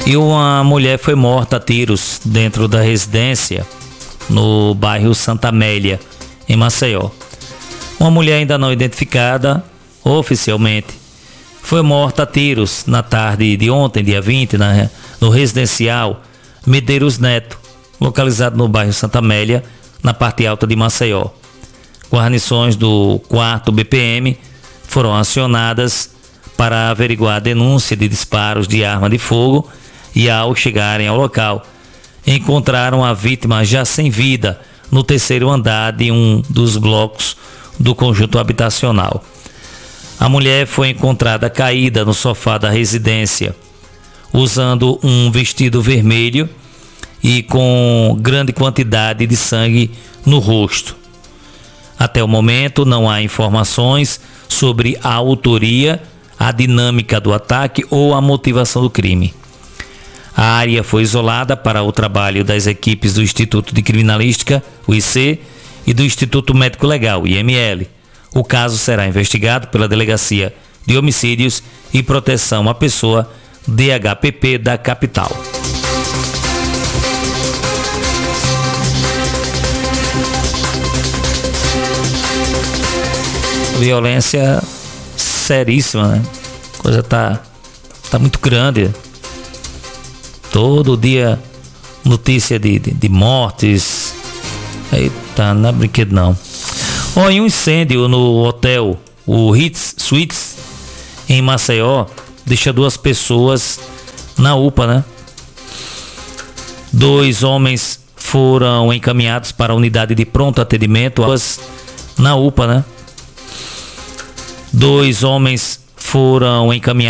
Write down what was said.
E uma mulher foi morta a tiros dentro da residência no bairro Santa Amélia, em Maceió. Uma mulher ainda não identificada oficialmente foi morta a tiros na tarde de ontem, dia 20, no residencial Medeiros Neto, localizado no bairro Santa Amélia, na parte alta de Maceió. Guarnições do 4º BPM foram acionadas para averiguar a denúncia de disparos de arma de fogo e, ao chegarem ao local, encontraram a vítima já sem vida no 3º andar de um dos blocos do conjunto habitacional. A mulher foi encontrada caída no sofá da residência, usando um vestido vermelho e com grande quantidade de sangue no rosto. Até o momento não há informações sobre a autoria, a dinâmica do ataque ou a motivação do crime. A área foi isolada para o trabalho das equipes do Instituto de Criminalística, o IC, e do Instituto Médico Legal, o IML. O caso será investigado pela Delegacia de Homicídios e Proteção à Pessoa, DHPP, da capital. Violência seríssima, né? A coisa tá muito grande. Todo dia notícia de mortes. Aí tá, não é brinquedo não. Em um incêndio no hotel, o Hits Suites, em Maceió, deixa 2 pessoas na UPA, né? 2 homens foram encaminhados para a unidade de pronto atendimento na UPA, né? 2 homens foram encaminhados